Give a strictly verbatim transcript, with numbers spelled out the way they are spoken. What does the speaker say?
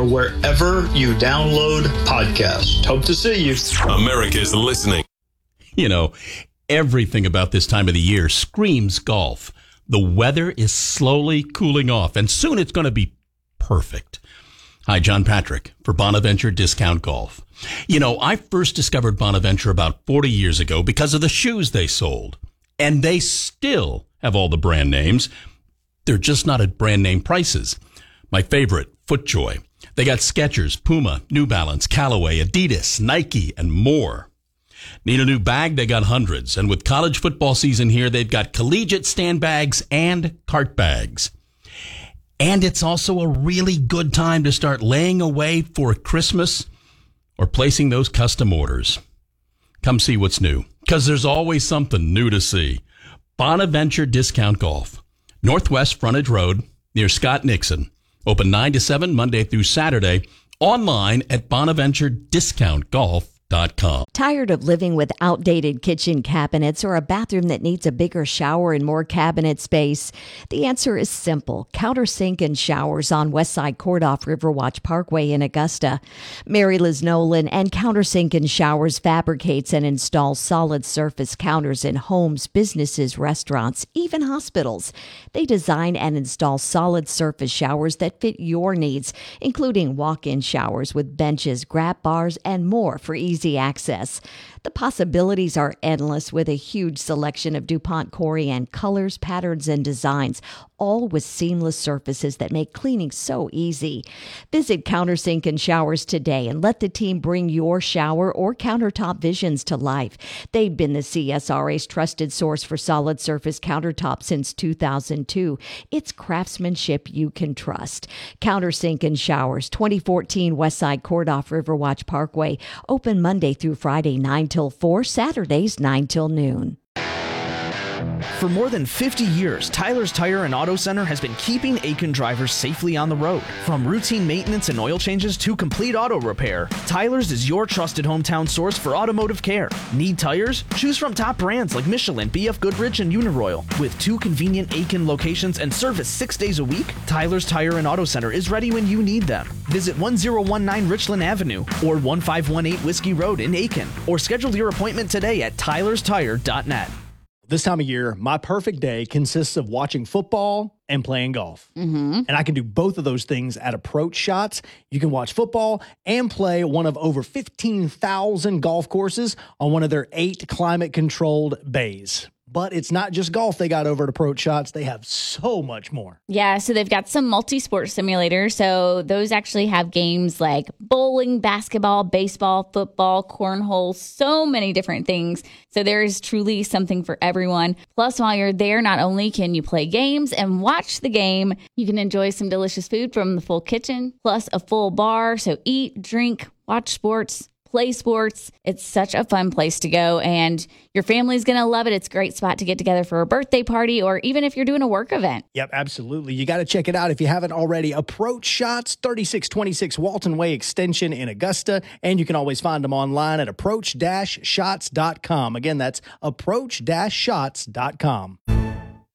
or wherever you download podcasts. Hope to see you. America's listening. You know, everything about this time of the year screams golf. The weather is slowly cooling off, and soon it's going to be perfect. Hi, John Patrick for Bonaventure Discount Golf. You know, I first discovered Bonaventure about forty years ago because of the shoes they sold. And they still have all the brand names. They're just not at brand name prices. My favorite, FootJoy. They got Skechers, Puma, New Balance, Callaway, Adidas, Nike, and more. Need a new bag? They got hundreds. And with college football season here, they've got collegiate stand bags and cart bags. And it's also a really good time to start laying away for Christmas or placing those custom orders. Come see what's new, because there's always something new to see. Bonaventure Discount Golf, Northwest Frontage Road near Scott Nixon. Open nine to seven Monday through Saturday. Online at bonaventure discount golf dot com. Tired of living with outdated kitchen cabinets or a bathroom that needs a bigger shower and more cabinet space? The answer is simple. Countersink and Showers on Westside Court off Riverwatch Parkway in Augusta. Mary Liz Nolan and Countersink and Showers fabricates and installs solid surface counters in homes, businesses, restaurants, even hospitals. They design and install solid surface showers that fit your needs, including walk-in showers with benches, grab bars, and more for easy access. The possibilities are endless with a huge selection of DuPont Corian colors, patterns, and designs, all with seamless surfaces that make cleaning so easy. Visit Countersink and Showers today and let the team bring your shower or countertop visions to life. They've been the C S R A's trusted source for solid surface countertops since two thousand two. It's craftsmanship you can trust. Countersink and Showers, twenty fourteen Westside Court off Riverwatch Parkway. Open Monday through Friday, nine till four, Saturdays, nine till noon. For more than fifty years, Tyler's Tire and Auto Center has been keeping Aiken drivers safely on the road. From routine maintenance and oil changes to complete auto repair, Tyler's is your trusted hometown source for automotive care. Need tires? Choose from top brands like Michelin, B F Goodrich, and Uniroyal. With two convenient Aiken locations and service six days a week, Tyler's Tire and Auto Center is ready when you need them. Visit one oh one nine Richland Avenue or one five one eight Whiskey Road in Aiken, or schedule your appointment today at tylers tire dot net. This time of year, my perfect day consists of watching football and playing golf. Mm-hmm. And I can do both of those things at Approach Shots. You can watch football and play one of over fifteen thousand golf courses on one of their eight climate-controlled bays. But it's not just golf they got over at Approach Shots. They have so much more. Yeah, so they've got some multi-sport simulators. So those actually have games like bowling, basketball, baseball, football, cornhole, so many different things. So there is truly something for everyone. Plus, while you're there, not only can you play games and watch the game, you can enjoy some delicious food from the full kitchen, plus a full bar. So eat, drink, watch sports, play sports. It's such a fun place to go, and your family's going to love it. It's a great spot to get together for a birthday party, or even if you're doing a work event. Yep, absolutely. You got to check it out if you haven't already. Approach Shots, thirty-six twenty-six Walton Way Extension in Augusta, and you can always find them online at approach dash shots dot com. Again, that's approach dash shots dot com.